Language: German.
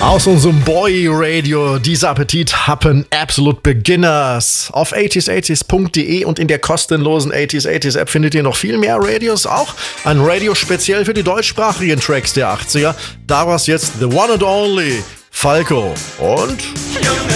Aus unserem Boy Radio, dieser Appetit happen Absolute Beginners. Auf 80s80s.de und in der kostenlosen 80s80s App findet ihr noch viel mehr Radios, auch ein Radio speziell für die deutschsprachigen Tracks der 80er. Daraus jetzt The One and Only Falco und